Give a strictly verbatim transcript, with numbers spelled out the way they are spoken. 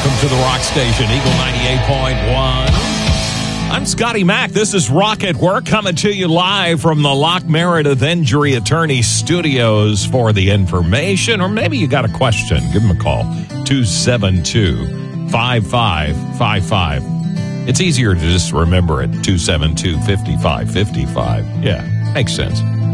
Welcome to the Rock Station, Eagle ninety-eight point one. I'm Scotty Mack. This is Rock at Work, coming to you live from the Lock Meredith Injury Attorney Studios. For the information, or maybe you got a question, give them a call, two seven two, five five five five. It's easier to just remember it, two seven two, five five five five. Yeah, makes sense.